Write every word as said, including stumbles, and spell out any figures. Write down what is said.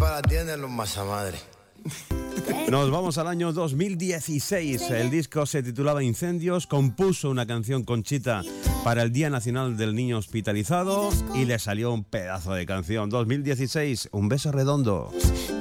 culpa la tienen los masamadres. Nos vamos al año dos mil dieciséis. El disco se titulaba Incendios. Compuso una canción Conchita para el Día Nacional del Niño Hospitalizado y le salió un pedazo de canción. dos mil dieciséis, Un beso redondo.